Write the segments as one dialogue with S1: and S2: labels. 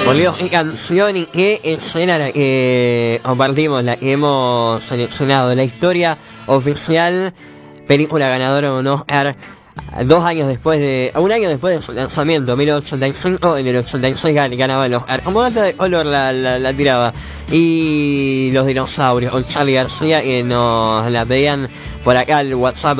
S1: Volvió mi canción y qué escena la que compartimos, la que hemos seleccionado. La historia oficial, película ganadora de un Oscar 2 años después un año después de su lanzamiento, 1985, en el 86 ganaba el Oscar. Como data de color la tiraba. Y los dinosaurios, con Charly García, que nos la pedían por acá al WhatsApp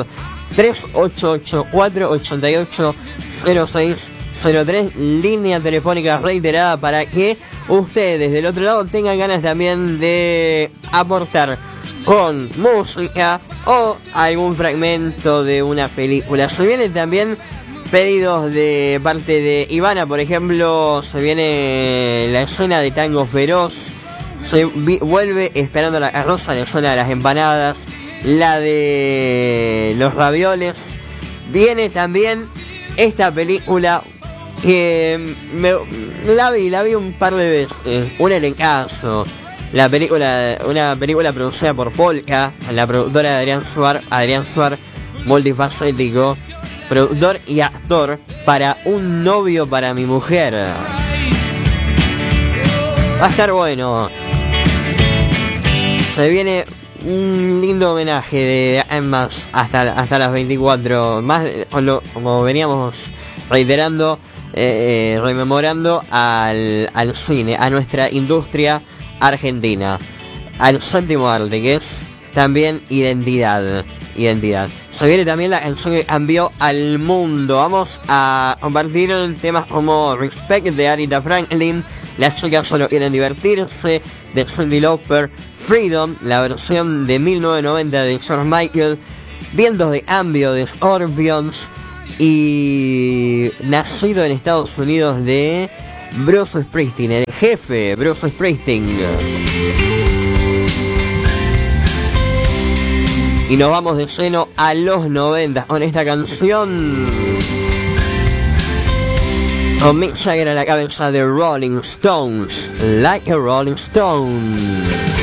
S1: 3884-880603, línea telefónica reiterada para que ustedes del otro lado tengan ganas también de aportar con música o algún fragmento de una película. Se vienen también pedidos de parte de Ivana, por ejemplo, se viene la escena de Tango Feroz, se vuelve Esperando la carroza, la escena de las empanadas, la de los ravioles. Viene también esta película que la vi un par de veces, un elencazo. Una película producida por Polka, la productora de Adrián Suar, multifacético, productor y actor, para Un novio para mi mujer. Va a estar bueno. Se viene un lindo homenaje de ambas hasta las 24, más como veníamos reiterando, rememorando al cine, a nuestra industria argentina, al séptimo arte, que es también identidad. Se viene también la canción que cambió al mundo. Vamos a compartir temas como Respect de Aretha Franklin, Las chicas solo quieren divertirse de Cyndi Lauper, Freedom, la versión de 1990 de George Michael, Vientos de cambio de Scorpions y Nacido en Estados Unidos de Bruce Springsteen, el jefe Bruce Springsteen. Y nos vamos de lleno a los 90 con esta canción, con Mick Jagger a la cabeza de Rolling Stones, Like a Rolling Stone.